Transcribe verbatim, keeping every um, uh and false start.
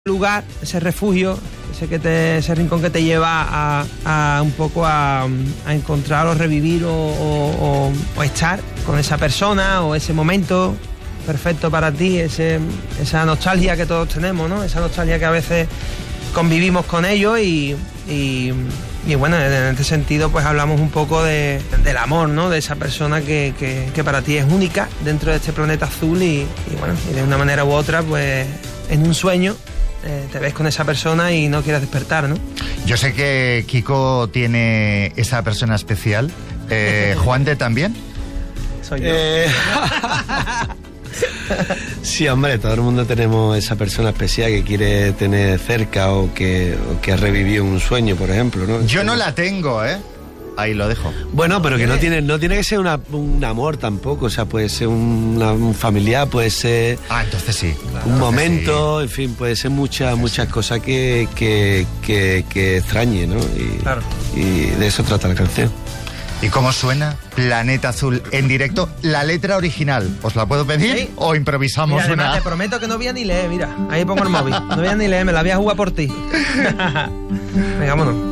lugar, ese refugio, ese que te, ese rincón que te lleva a, a un poco a, a encontrar o revivir o, o, o, o estar con esa persona o ese momento perfecto para ti, ese, esa nostalgia que todos tenemos, ¿no? Esa nostalgia que a veces convivimos con ellos y, y, y bueno, en este sentido pues hablamos un poco de, del amor, ¿no? De esa persona que, que, que para ti es única dentro de este planeta azul y, y bueno, y de una manera u otra pues en un sueño Eh, te ves con esa persona y no quieres despertar, ¿no? Yo sé que Kiko tiene esa persona especial. Eh, ¿Juande también? Soy yo. Eh... Sí, hombre, todo el mundo tenemos esa persona especial que quiere tener cerca o que, o que ha revivido un sueño, por ejemplo, ¿no? Yo no la tengo, ¿eh? Ahí lo dejo. Bueno, pero que no tiene, no tiene que ser una, un amor tampoco, o sea, puede ser una, un familiar, puede ser... Ah, entonces sí. Claro, un entonces momento, sí. En fin, puede ser muchas muchas sí. cosas que, que, que, que extrañe, ¿no? Y, claro. Y de eso trata la canción. ¿Y cómo suena Planeta Azul en directo? La letra original, ¿os la puedo pedir? ¿Sí? ¿O improvisamos mira, además, una...? Te prometo que no voy a ni leer, mira. Ahí pongo el móvil. No voy a ni leer, me la voy a jugar por ti. Venga, vámonos.